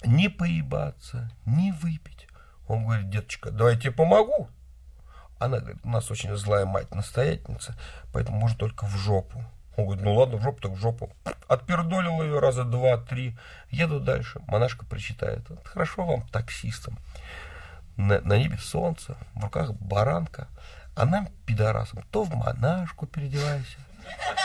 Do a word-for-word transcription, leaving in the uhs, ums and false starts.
ни поебаться, ни выпить. Он говорит: деточка, давай я тебе помогу. Она говорит: у нас очень злая мать-настоятельница, поэтому может только в жопу. Он говорит: ну ладно, в жопу так в жопу. Отпердолил ее раза два-три. Еду дальше. Монашка причитает: хорошо вам, таксистам. На, на небе солнце, в руках баранка, а нам, пидорасам, то в монашку переодевайся,